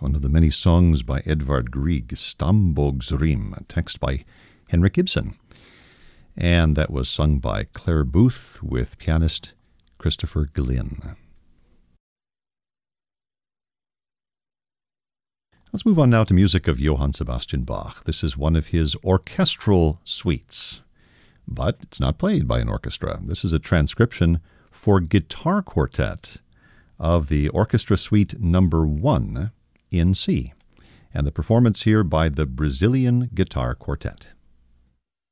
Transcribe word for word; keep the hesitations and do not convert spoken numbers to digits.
one of the many songs by Edvard Grieg, Stambogsrim, text by Henrik Ibsen. And that was sung by Claire Booth with pianist Christopher Glynn. Let's move on now to music of Johann Sebastian Bach. This is one of his orchestral suites, but it's not played by an orchestra. This is a transcription for guitar quartet of the Orchestra Suite number one in C, and the performance here by the Brazilian Guitar Quartet.